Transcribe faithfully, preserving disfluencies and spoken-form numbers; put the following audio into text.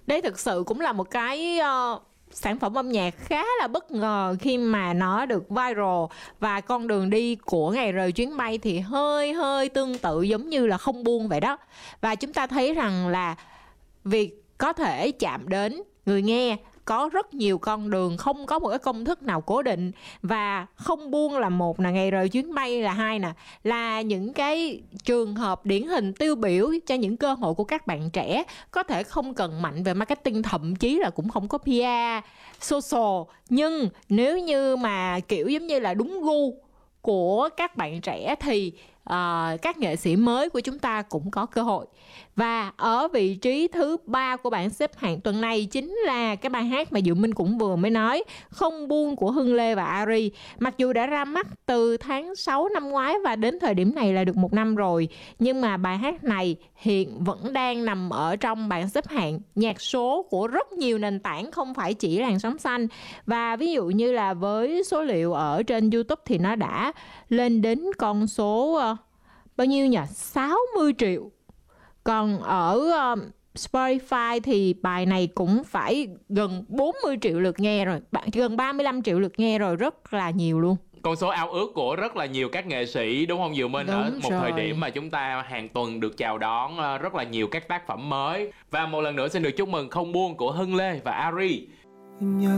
Đây thực sự cũng là một cái uh, sản phẩm âm nhạc khá là bất ngờ khi mà nó được viral. Và con đường đi của Ngày Rời Chuyến Bay thì hơi hơi tương tự giống như là Không Buông vậy đó. Và chúng ta thấy rằng là việc có thể chạm đến người nghe có rất nhiều con đường, không có một cái công thức nào cố định. Và Không Buông là một, là Ngày Rời Chuyến Bay là hai nè, là những cái trường hợp điển hình tiêu biểu cho những cơ hội của các bạn trẻ. Có thể không cần mạnh về marketing, thậm chí là cũng không có pê e, social, nhưng nếu như mà kiểu giống như là đúng gu của các bạn trẻ thì uh, các nghệ sĩ mới của chúng ta cũng có cơ hội. Và ở vị trí thứ ba của bảng xếp hạng tuần này chính là cái bài hát mà Diệu Minh cũng vừa mới nói, Không Buông của Hưng Lê và Ari. Mặc dù đã ra mắt từ tháng sáu năm ngoái và đến thời điểm này là được một năm rồi, nhưng mà bài hát này hiện vẫn đang nằm ở trong bảng xếp hạng nhạc số của rất nhiều nền tảng, không phải chỉ làn sóng xanh. Và ví dụ như là với số liệu ở trên YouTube thì nó đã lên đến con số uh, bao nhiêu nhỉ? sáu mươi triệu. Còn ở uh, Spotify thì bài này cũng phải gần bốn mươi triệu lượt nghe rồi, gần ba mươi lăm triệu lượt nghe rồi, rất là nhiều luôn. Con số ao ước của rất là nhiều các nghệ sĩ, đúng không Diệu Minh? Đúng ở một rồi. thời điểm mà chúng ta hàng tuần được chào đón rất là nhiều các tác phẩm mới. Và một lần nữa xin được chúc mừng Không Buông của Hưng Lê và Ari. Nhớ